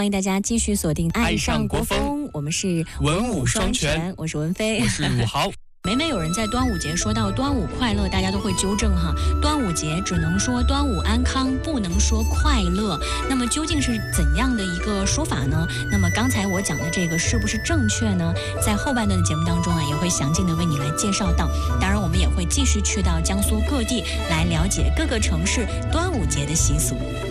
欢迎大家继续锁定《爱上国风》，我们是文武双全， 我是文飞， 我是武豪。 每每有人在端午节说到端午快乐，大家都会纠正哈，端午节只能说端午安康，不能说快乐。那么究竟是怎样的一个说法呢？那么刚才我讲的这个是不是正确呢？在后半段的节目当中也会详尽的为你来介绍到。当然我们也会继续去到江苏各地来了解各个城市端午节的习俗。